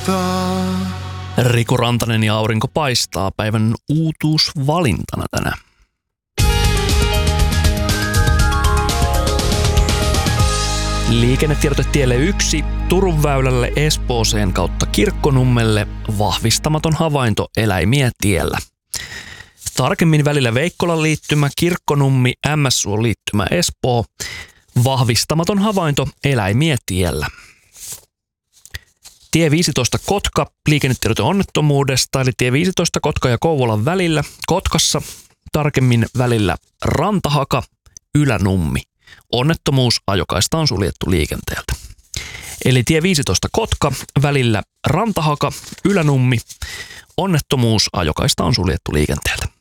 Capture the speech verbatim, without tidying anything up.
paistaa. Riku Rantanen ja Aurinko paistaa päivän uutuusvalintana tänään. Liikennetiedote tielle yksi, Turun väylälle Espooseen kautta Kirkkonummelle, vahvistamaton havainto eläimiä tiellä. Tarkemmin välillä Veikkolan liittymä, Kirkkonummi, Ämmässuon liittymä Espoo, vahvistamaton havainto eläimiä tiellä. Tie viisitoista Kotka, liikennetiedote onnettomuudesta, eli tie viisitoista Kotka ja Kouvolan välillä, Kotkassa, tarkemmin välillä Rantahaka, Ylänummi. Onnettomuus, ajokaista on suljettu liikenteeltä. Eli tie viisitoista Kotka, välillä Rantahaka, Ylänummi. Onnettomuus, ajokaista on suljettu liikenteeltä.